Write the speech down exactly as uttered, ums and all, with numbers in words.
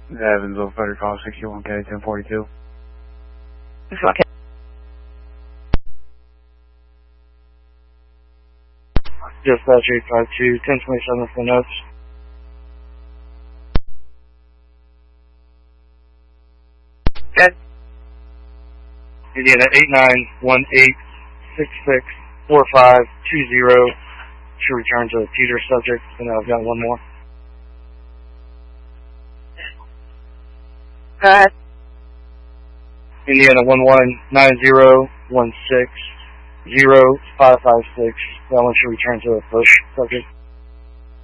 Evansville, Federal Call sixty-one K ten forty-two. Okay. Dispatch eight five two, ten twenty-seven for notes. Good. Indiana eight nine one eight six six four five two zero. Should return to the Peter subject, and I've got one more. Go ahead. Indiana one one nine zero one six zero five five six. That one should return to the Bush subject.